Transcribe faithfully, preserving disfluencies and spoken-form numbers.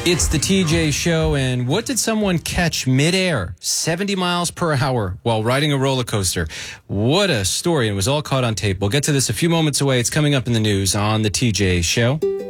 It's the T J Show, and what did someone catch midair, seventy miles per hour, while riding a roller coaster? What a story, and it was all caught on tape. We'll get to this a few moments away. It's coming up in the news on the T J Show.